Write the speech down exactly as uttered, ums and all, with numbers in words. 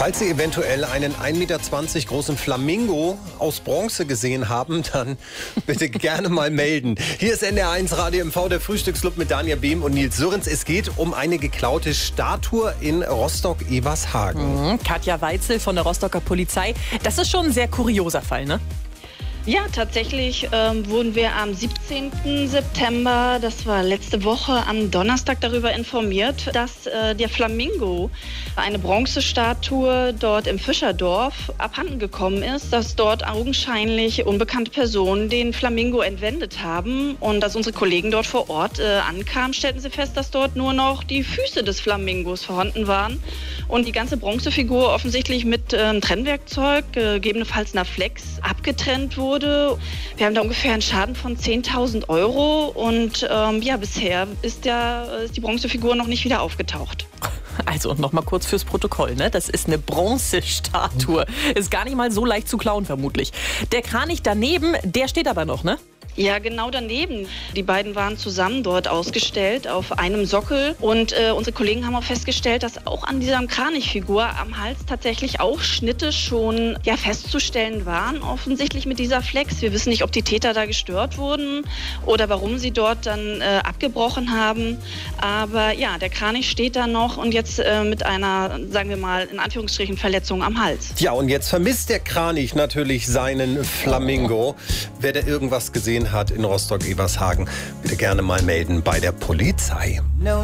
Falls Sie eventuell einen ein Meter zwanzig großen Flamingo aus Bronze gesehen haben, dann bitte gerne mal melden. Hier ist N D R eins Radio M V, der Frühstücksclub mit Daniel Behm und Nils Sörens. Es geht um eine geklaute Statue in Rostock-Evershagen. Mhm, Katja Weitzel von der Rostocker Polizei. Das ist schon ein sehr kurioser Fall, ne? Ja, tatsächlich ähm, wurden wir am siebzehnten September, das war letzte Woche, am Donnerstag darüber informiert, dass äh, der Flamingo, eine Bronzestatue dort im Fischerdorf, abhanden gekommen ist, dass dort augenscheinlich unbekannte Personen den Flamingo entwendet haben. Und als unsere Kollegen dort vor Ort äh, ankamen, stellten sie fest, dass dort nur noch die Füße des Flamingos vorhanden waren und die ganze Bronzefigur offensichtlich mit äh, Trennwerkzeug, äh, gegebenenfalls einer Flex, abgetrennt wurde. Wir haben da ungefähr einen Schaden von zehntausend Euro und ähm, ja, bisher ist, der, ist die Bronzefigur noch nicht wieder aufgetaucht. Also noch mal kurz fürs Protokoll, ne? Das ist eine Bronzestatue. Ist gar nicht mal so leicht zu klauen, vermutlich. Der Kranich daneben, der steht aber noch, ne? Ja, genau daneben. Die beiden waren zusammen dort ausgestellt auf einem Sockel und äh, unsere Kollegen haben auch festgestellt, dass auch an dieser Kranichfigur am Hals tatsächlich auch Schnitte schon ja, festzustellen waren, offensichtlich mit dieser Flex. Wir wissen nicht, ob die Täter da gestört wurden oder warum sie dort dann äh, abgebrochen haben. Aber ja, der Kranich steht da noch und jetzt äh, mit einer, sagen wir mal, in Anführungsstrichen Verletzung am Hals. Ja, und jetzt vermisst der Kranich natürlich seinen Flamingo. Wer da irgendwas gesehen hat in Rostock-Evershagen, bitte gerne mal melden bei der Polizei.